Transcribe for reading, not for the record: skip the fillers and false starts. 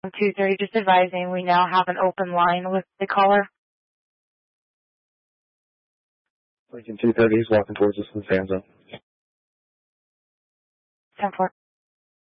230, just advising we now have an open line with the caller. Lincoln 230 is walking towards us in the fan zone. 10-4.